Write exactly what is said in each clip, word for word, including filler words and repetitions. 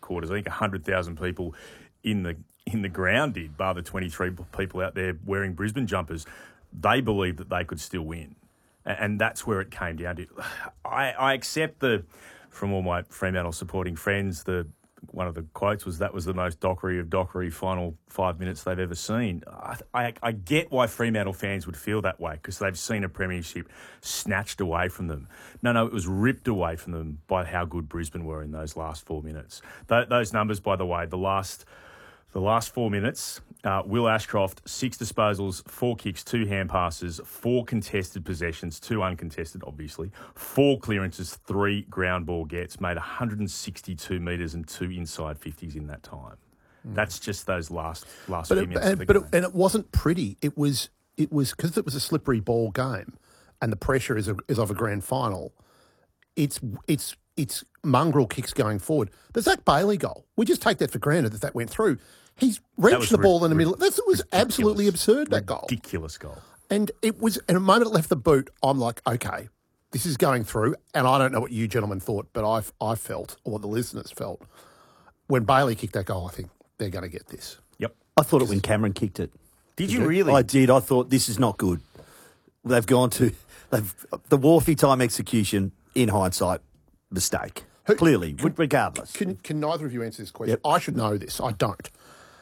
quarters. I think one hundred thousand people in the in the ground did, bar the twenty-three people out there wearing Brisbane jumpers. They believed that they could still win. And that's where it came down to. I, I accept the, from all my Fremantle supporting friends, the one of the quotes was that was the most Dockery of Dockery final five minutes they've ever seen. I, I, I get why Fremantle fans would feel that way because they've seen a premiership snatched away from them. No, no, it was ripped away from them by how good Brisbane were in those last four minutes. Th- those numbers, by the way, the last... The last four minutes, uh, Will Ashcroft, six disposals, four kicks, two hand passes, four contested possessions, two uncontested, obviously, four clearances, three ground ball gets, made one hundred sixty-two metres and two inside fifties in that time. Mm. That's just those last last but few it, minutes and, of the but game. It, and it wasn't pretty. It was it was because it was a slippery ball game, and the pressure is a, is of a grand final. It's it's it's mongrel kicks going forward. The Zach Bailey goal, we just take that for granted that that went through. He's reached the ball in the middle. That was absolutely absurd, that goal. Ridiculous goal. And it was, and the moment it left the boot, I'm like, okay, this is going through. And I don't know what you gentlemen thought, but I I felt, or what the listeners felt, when Bailey kicked that goal, I think they're going to get this. Yep. I thought it when Cameron kicked it. Did you really? I did. I thought this is not good. They've gone to, they've the Wharfie time execution, in hindsight, mistake. Who, Clearly, can, regardless. Can, can neither of you answer this question? Yep. I should know this. I don't.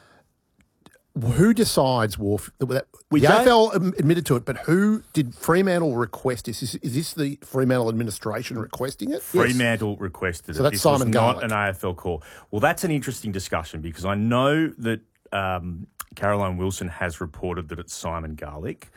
Who decides Wharf? The We A F L don't. admitted to it, but who did Fremantle request this? Is, is this the Fremantle administration requesting it? Fremantle yes. requested so it. That's this Simon was Garlick. Not an A F L call. Well, that's an interesting discussion because I know that um, Caroline Wilson has reported that it's Simon Garlick.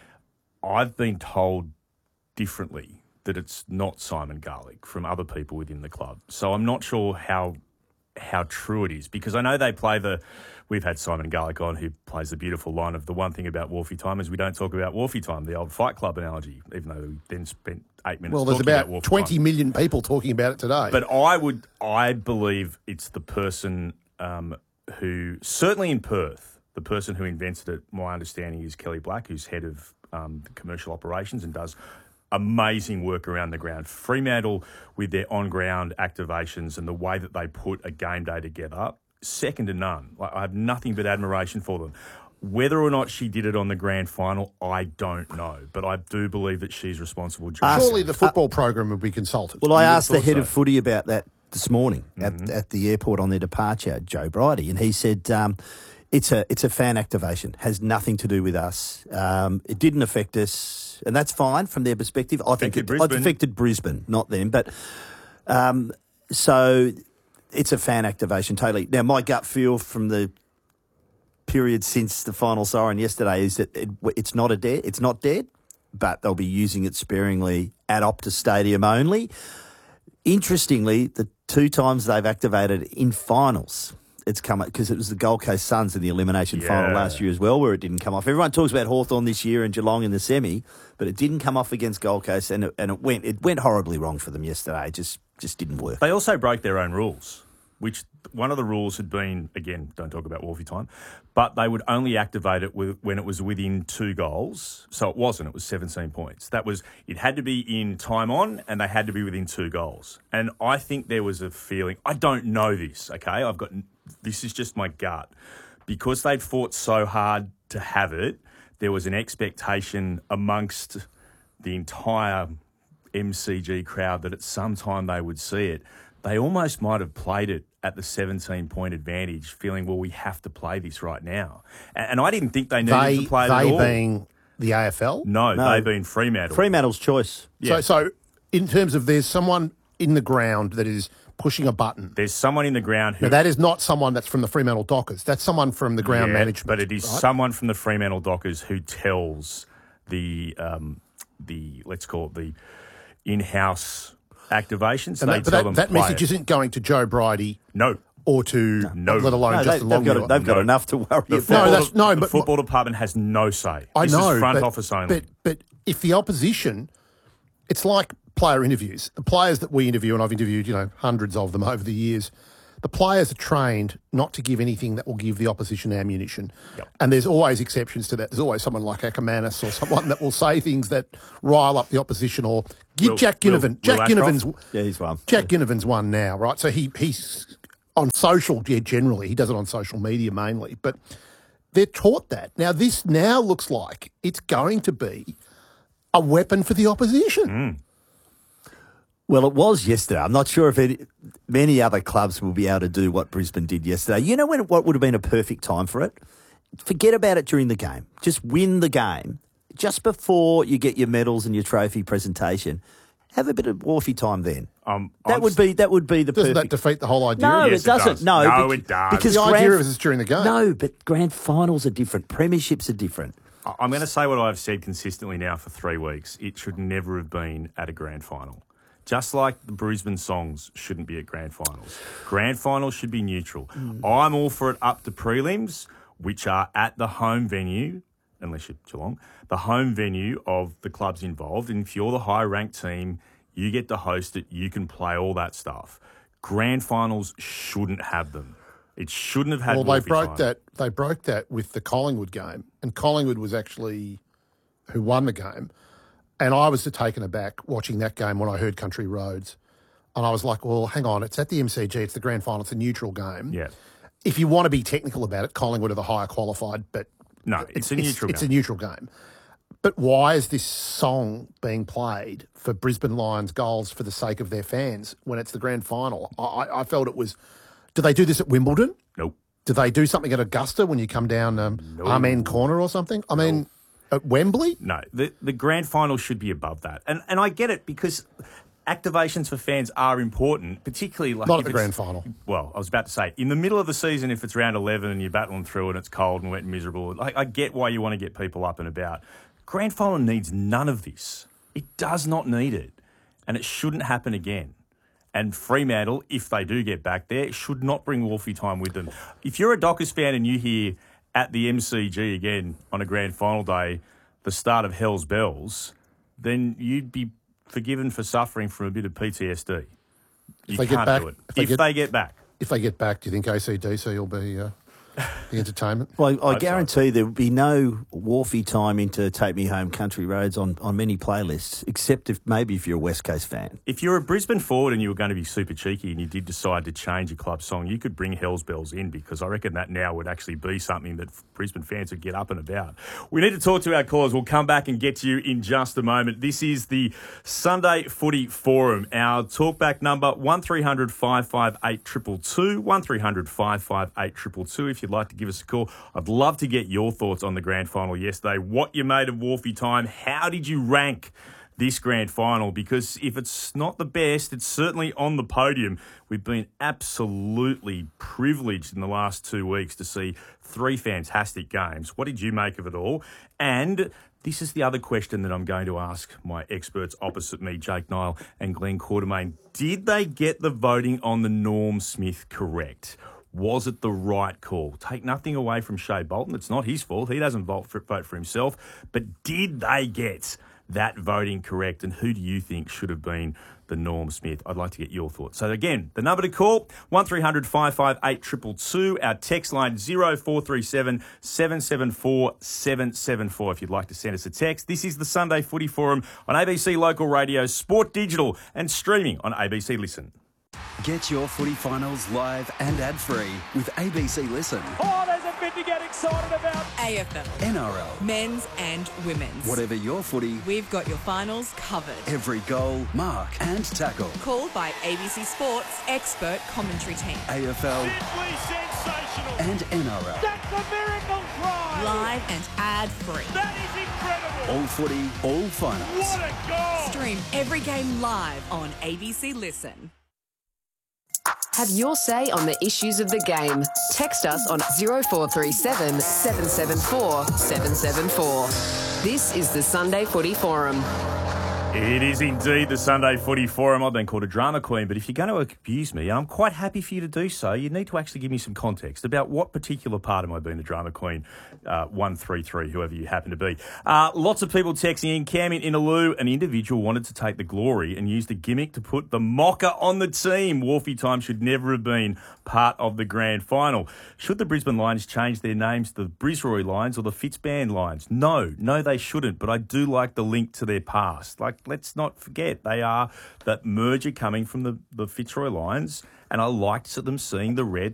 I've been told differently that it's not Simon Garlick from other people within the club. So I'm not sure how how true it is because I know they play the. We've had Simon Garlick on who plays the beautiful line of the one thing about Wharfie time is we don't talk about Wharfie time, the old Fight Club analogy, even though we then spent eight minutes well, there's talking about, about twenty time. million people talking about it today. But I would, I believe it's the person um, who, certainly in Perth, the person who invented it, my understanding is Kelly Black, who's head of um, commercial operations and does amazing work around the ground. Fremantle, with their on-ground activations and the way that they put a game day together, second to none. Like, I have nothing but admiration for them. Whether or not she did it on the grand final, I don't know. But I do believe that she's responsible. Surely the football uh, program would be consulted. Well, I you asked the head so. of footy about that this morning mm-hmm. at, at the airport on their departure, Joe Bridie, and he said um, it's a it's a fan activation, has nothing to do with us. Um, it didn't affect us, and that's fine from their perspective. I think it, it affected Brisbane, not them. But um, so it's a fan activation, totally. Now, my gut feel from the period since the final siren yesterday is that it, it's not a dead, it's not dead, but they'll be using it sparingly at Optus Stadium only. Interestingly, the two times they've activated in finals, it's come up because it was the Gold Coast Suns in the elimination yeah. final last year as well, where it didn't come off. Everyone talks about Hawthorn this year and Geelong in the semi, but it didn't come off against Gold Coast, and it, and it went it went horribly wrong for them yesterday. It just just didn't work. They also broke their own rules. Which one of the rules had been, again, don't talk about Wharfie time, but they would only activate it with, when it was within two goals. So it wasn't, it was seventeen points. That was, it had to be in time on and they had to be within two goals. And I think there was a feeling, I don't know this, okay? I've got, this is just my gut. Because they'd fought so hard to have it, there was an expectation amongst the entire M C G crowd that at some time they would see it. They almost might have played it at the seventeen-point advantage, feeling, well, we have to play this right now. And I didn't think they needed they, to play it they at all. They being the A F L? No, no, they've been Fremantle. Fremantle's choice. Yeah. So, so in terms of there's someone in the ground that is pushing a button. There's someone in the ground who... Now, that is not someone that's from the Fremantle Dockers. That's someone from the ground yeah, management. but it is right? someone from the Fremantle Dockers who tells the, um, the let's call it the in-house... activations, and they that, but tell that, them that play message it. isn't going to Joe Bridie, no, or to no, let alone no, Justin they, they've got, Longmuir. they've got No. enough to worry The about. football, No, that's- no, the but- football department has no say. I this know, is front but, office only. But but if the opposition, it's like player interviews. The players that we interview, and I've interviewed, you know, hundreds of them over the years. The players are trained not to give anything that will give the opposition ammunition. Yep. And there's always exceptions to that. There's always someone like Ackermanis or someone that will say things that rile up the opposition or give Will- Jack Will- Ginnivan. Will Jack Ashcroft? Ginnivan's Yeah, he's one. Jack Ginnivan's one now, right? So he he's on social, yeah, generally. He does it on social media mainly. But they're taught that. Now, this now looks like it's going to be a weapon for the opposition. Mm. Well, it was yesterday. I'm not sure if any, many other clubs will be able to do what Brisbane did yesterday. You know when what would have been a perfect time for it? Forget about it during the game. Just win the game. Just before you get your medals and your trophy presentation, have a bit of Wharfie time then. Um, that I'm would be that would be the Doesn't perfect. that defeat the whole idea? No, Yes, it doesn't. does. No, No, bec- it does. Because the grand, idea is it's during the game. No, but grand finals are different. Premierships are different. I'm going to say what I've said consistently now for three weeks. It should never have been at a grand final. Just like the Brisbane Songs shouldn't be at grand finals. Grand finals should be neutral. Mm. I'm all for it up to prelims, which are at the home venue, unless you're Geelong, the home venue of the clubs involved. And if you're the high-ranked team, you get to host it, you can play all that stuff. Grand finals shouldn't have them. It shouldn't have had. Well, they broke time. that. They broke that with the Collingwood game, and Collingwood was actually who won the game. And I was taken aback watching that game when I heard Country Roads, and I was like, "Well, hang on, it's at the M C G, it's the grand final, it's a neutral game. Yeah. If you want to be technical about it, Collingwood are the higher qualified, but no, it's, it's a neutral. It's, game. it's a neutral game. But why is this song being played for Brisbane Lions goals for the sake of their fans when it's the grand final? I, I felt it was. Do they do this at Wimbledon? Nope. Do they do something at Augusta when you come down um, no. Amen Corner or something? I mean, no. At Wembley? No, the the grand final should be above that, and and I get it because activations for fans are important, particularly like not at the grand final. Well, I was about to say in the middle of the season, if it's round eleven and you're battling through and it's cold and wet and miserable, like I get why you want to get people up and about. Grand final needs none of this. It does not need it, and it shouldn't happen again. And Fremantle, if they do get back there, should not bring Wharfie time with them. If you're a Dockers fan and you hear at the M C G again on a grand final day the start of Hell's Bells, then you'd be forgiven for suffering from a bit of P T S D. You if they can't get back, do it. If, they, if get, they get back. If they get back, do you think A C D C will be uh, the entertainment? Well, I I'd guarantee there will be no Wharfie time into Take Me Home Country Roads on, on many playlists, except if maybe if you're a West Coast fan. If you're a Brisbane forward and you were going to be super cheeky and you did decide to change a club song, you could bring Hell's Bells in because I reckon that now would actually be something that Brisbane fans would get up and about. We need to talk to our callers. We'll come back and get to you in just a moment. This is the Sunday Footy Forum. Our talkback number, one three hundred five five eight two two two, one three hundred five five eight two two two if you'd like to give us a call. I'd love to get your thoughts on the grand final yesterday, what you made of Wharfie time, how did you rank this grand final? Because if it's not the best, it's certainly on the podium. We've been absolutely privileged in the last two weeks to see three fantastic games. What did you make of it all? And this is the other question that I'm going to ask my experts opposite me, Jake Nile and Glenn Quartermain. Did they get the voting on the Norm Smith correct? Was it the right call? Take nothing away from Shea Bolton. It's not his fault. He doesn't vote for, vote for himself. But did they get that voting correct? And who do you think should have been the Norm Smith? I'd like to get your thoughts. So again, the number to call, one three hundred five five eight two two two. Our text line, zero four three seven seven seven four seven seven four if you'd like to send us a text. This is the Sunday Footy Forum on A B C Local Radio, Sport Digital and streaming on A B C Listen. Get your footy finals live and ad-free with A B C Listen. Oh, there's a bit to get excited about. A F L. N R L. Men's and women's. Whatever your footy, we've got your finals covered. Every goal, mark and tackle. Called by A B C Sports expert commentary team. A F L. Simply sensational. And N R L. That's a miracle try. Live and ad-free. That is incredible. All footy, all finals. What a goal. Stream every game live on A B C Listen. Have your say on the issues of the game. Text us on zero four three seven seven seven four seven seven four. This is the Sunday Footy Forum. It is indeed the Sunday Footy Forum. I've been called a drama queen, but if you're going to abuse me, and I'm quite happy for you to do so, you need to actually give me some context about what particular part am I being the drama queen, uh, one three three, whoever you happen to be. Uh, lots of people texting in. Cam in Inaloo, an individual wanted to take the glory and use the gimmick to put the mocker on the team. Wharfie time should never have been part of the grand final. Should the Brisbane Lions change their names to the Brisroy Lions or the Fitzband Lions? No, no, they shouldn't, but I do like the link to their past. Like, let's not forget, they are that merger coming from the, the Fitzroy Lions, and I liked them seeing the red